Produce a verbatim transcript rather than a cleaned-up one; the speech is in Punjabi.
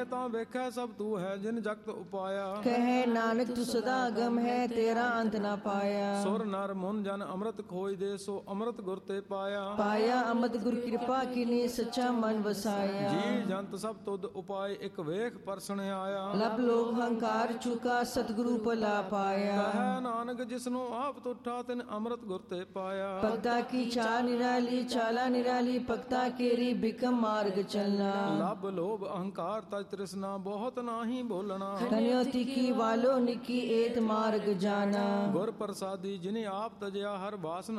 ਇਹ ਤਾਂ ਵੇਖੈ ਸਭ ਤੂੰ ਹੈ ਜਿਨ ਜਗਤ ਉਪਾਇਆ। ਕਹੈ ਨਾਨਕ ਤੂੰ ਸਦਾ ਅਗਮ ਹੈ, ਤੇਰਾ ਅੰਤ ਨਾ ਪਾਇਆ। ਸੁਰ ਨਰ ਮੁਨ ਜਨ ਅੰਮ੍ਰਿਤ ਖੋਜ ਦੇ, ਸੋ ਅੰਮ੍ਰਿਤ ਗੁਰ ਤੇ ਪਾਇਆ। ਪਾਇਆ ਅੰਮ੍ਰਿਤ ਗੁਰ ਕਿਰਪਾ ਕੀਨੀ, ਸੱਚਾ ਮਨ ਵਸਾਇਆ। ਜੀ ਜੰਤ ਸਭ ਤੁਧ ਉਪਾਏ, ਇੱਕ ਵੇਖ ਪਰਸਣ ਆਇਆ। ਲਬ ਲੋਭ ਹੰਕਾਰ ਚੁਕਾ, ਸਤਿਗੁਰੂ ਭਲਾ ਪਾਇਆ। ਕਹੈ ਨਾਨਕ ਜਿਸਨੂੰ ਆਪ ਤੁਠਾ, ਤਿਨ ਅੰਮ੍ਰਿਤ ਗੁਰ ਤੇ ਪਾਇਆ। ਭਗਤਾ ਕੀ ਚਾਲ ਨਿਰਾਲੀ, ਚਾਲਾ ਨਿਰਾਲੀ, ਭਗਤਾ ਕੇਰੀ ਬਿਕਮ ਮਾਰਗ ਚਲਣਾ। ਲਬ ਲੋਭ ਅਹੰਕਾਰ ਤਜ ਤ੍ਰਿਸ਼ਨਾ, ਬਹੁਤ ਨਾਹੀ ਬੋਲਣਾ। ਕਨਿਓ ਤਿਕੀ ਵਾਲੋ ਨਿਕੀ, ਏਤ ਮਾਰਗ ਜਾਣਾ। ਗੁਰ ਪ੍ਰਸਾਦੀ ਜਿਨੇ ਆਪ ਤਜਿਆ, ਹਰ ਬਾਸਨ